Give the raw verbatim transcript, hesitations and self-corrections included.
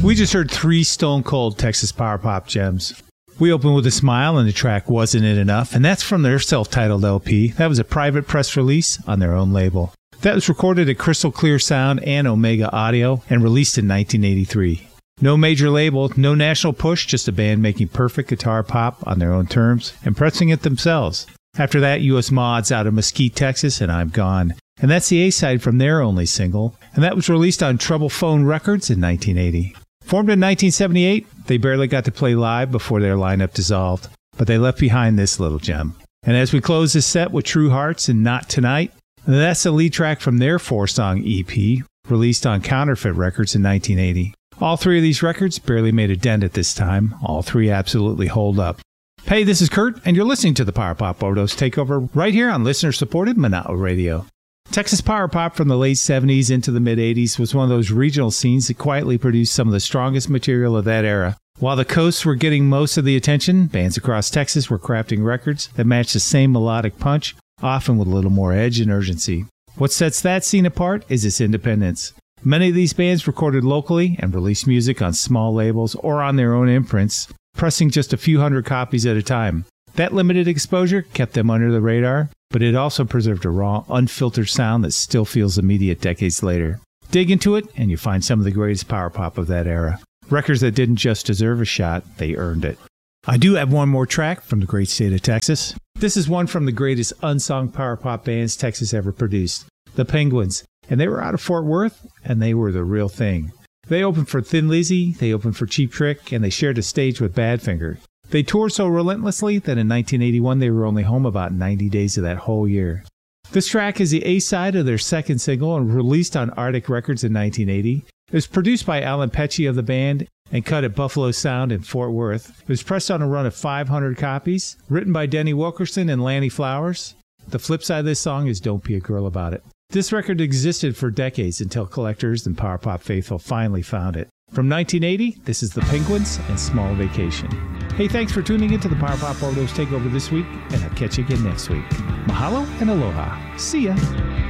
We just heard three stone cold Texas power pop gems. We opened with A Smile and the track Wasn't It Enough, and that's from their self-titled L P. That was a private press release on their own label. That was recorded at Crystal Clear Sound and Omega Audio and released in nineteen eighty-three. No major label, no national push, just a band making perfect guitar pop on their own terms and pressing it themselves. After that, U S Mods out of Mesquite, Texas, and I'm Gone. And that's the A-side from their only single, and that was released on Trouble Phone Records in nineteen eighty. Formed in nineteen seventy-eight, they barely got to play live before their lineup dissolved, but they left behind this little gem. And as we close this set with True Hearts and Not Tonight, that's the lead track from their four-song E P, released on Counterfeit Records in nineteen eighty. All three of these records barely made a dent at this time. All three absolutely hold up. Hey, this is Kurt, and you're listening to the Power Pop Overdose Takeover right here on listener-supported Manao Radio. Texas power pop from the late seventies into the mid-eighties was one of those regional scenes that quietly produced some of the strongest material of that era. While the coasts were getting most of the attention, bands across Texas were crafting records that matched the same melodic punch, often with a little more edge and urgency. What sets that scene apart is its independence. Many of these bands recorded locally and released music on small labels or on their own imprints, pressing just a few hundred copies at a time. That limited exposure kept them under the radar, but it also preserved a raw, unfiltered sound that still feels immediate decades later. Dig into it, and you find some of the greatest power pop of that era. Records that didn't just deserve a shot, they earned it. I do have one more track from the great state of Texas. This is one from the greatest unsung power pop bands Texas ever produced, the Penguins. And they were out of Fort Worth, and they were the real thing. They opened for Thin Lizzy, they opened for Cheap Trick, and they shared a stage with Badfinger. They toured so relentlessly that in nineteen eighty-one they were only home about ninety days of that whole year. This track is the A-side of their second single and released on Arctic Records in nineteen eighty. It was produced by Alan Pecci of the band and cut at Buffalo Sound in Fort Worth. It was pressed on a run of five hundred copies, written by Denny Wilkerson and Lanny Flowers. The flip side of this song is Don't Be a Girl About It. This record existed for decades until collectors and power pop faithful finally found it. From nineteen eighty, this is the Penguins and Small Vacation. Hey, thanks for tuning into the Power Pop Overdose Takeover this week, and I'll catch you again next week. Mahalo and aloha. See ya.